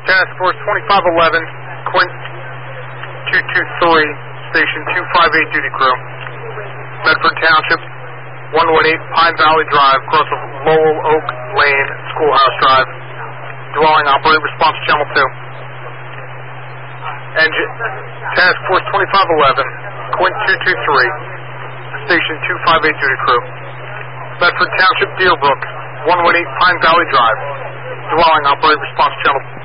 Task Force 2511, Quint 223, Station 258 duty crew. Medford Township, 118 Pine Valley Drive, cross of Lowell Oak Lane, Schoolhouse Drive. Dwelling, operate response channel 2. Engine, Task Force 2511, Quint 223, Station 258 duty crew. Medford Township, Deerbrook, 118 Pine Valley Drive. Dwelling, operate response channel